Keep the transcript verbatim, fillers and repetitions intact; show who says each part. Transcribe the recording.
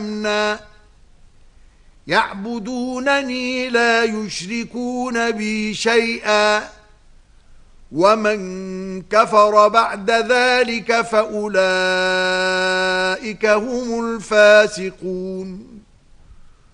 Speaker 1: يعبدونني لا يشركون بي شيئا ومن كفر بعد ذلك فأولئك هم الفاسقون